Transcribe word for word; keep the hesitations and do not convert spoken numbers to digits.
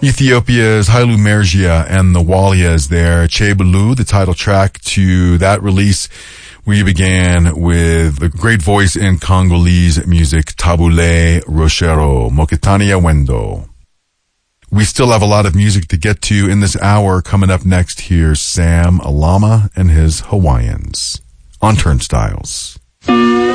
Ethiopia's Hailu Mergia and the Walias there. Chebulu, the title track to that release. We began with the great voice in Congolese music, Tabule Rochero, Mokitania Wendo. We still have a lot of music to get to in this hour. Coming up next, here's Sam Alama and his Hawaiians on Turnstiles.